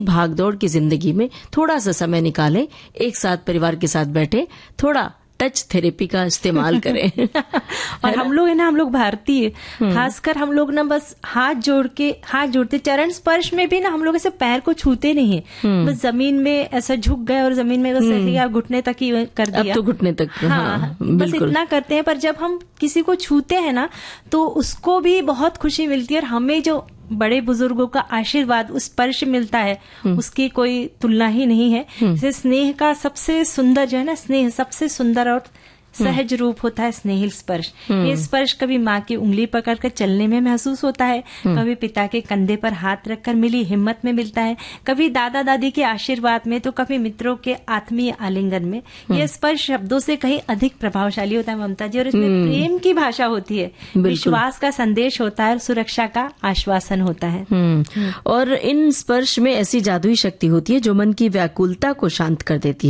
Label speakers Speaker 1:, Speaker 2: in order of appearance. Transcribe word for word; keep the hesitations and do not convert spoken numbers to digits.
Speaker 1: भागदौड़ की जिंदगी में थोड़ा सा समय निकालें, एक साथ परिवार के साथ बैठे, थोड़ा टच थेरेपी का इस्तेमाल करें।
Speaker 2: और हम लोग है ना, हम लोग भारतीय, खासकर हम लोग ना बस हाथ जोड़ के हाथ जोड़ते, चरण स्पर्श में भी ना हम लोग ऐसे पैर को छूते नहीं है, बस जमीन में ऐसा झुक गए और जमीन में बस ऐसे घुटने तक ही कर दिया।
Speaker 1: अब तो घुटने तक, हाँ,
Speaker 2: हाँ, बस इतना करते हैं। पर जब हम किसी को छूते हैं ना तो उसको भी बहुत खुशी मिलती है, और हमें जो बड़े बुजुर्गों का आशीर्वाद, उस स्पर्श मिलता है, उसकी कोई तुलना ही नहीं है। जैसे स्नेह का सबसे सुंदर जो है ना, स्नेह सबसे सुंदर और सहज रूप होता है स्नेहिल स्पर्श। ये स्पर्श कभी माँ की उंगली पकड़कर चलने में महसूस होता है, कभी पिता के कंधे पर हाथ रखकर मिली हिम्मत में मिलता है, कभी दादा दादी के आशीर्वाद में, तो कभी मित्रों के आत्मीय आलिंगन में। यह स्पर्श शब्दों से कहीं अधिक प्रभावशाली होता है ममता जी, और इसमें प्रेम की भाषा होती है, विश्वास का संदेश होता है और सुरक्षा का आश्वासन होता है।
Speaker 1: और इन स्पर्श में ऐसी जादुई शक्ति होती है जो मन की व्याकुलता को शांत कर देती है।